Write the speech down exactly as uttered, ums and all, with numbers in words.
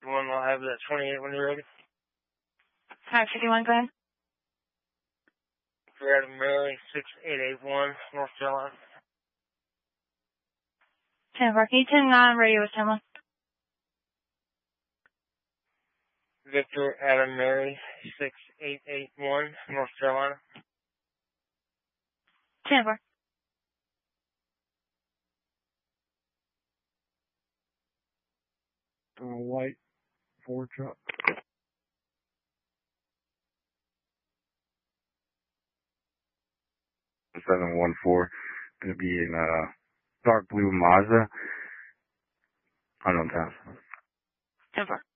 fifty-one, I'll have that twenty-eight when you're ready. Alright, fifty-one, go ahead. For Adam Mary, six eight eight one, North Carolina. ten four, can you turn on radio with ten one? Victor Adam Mary, six eight eight one, North Carolina. ten four. Uh, white Ford truck. seven one four, going to be in uh, dark blue Mazda. Unknown town. ten four.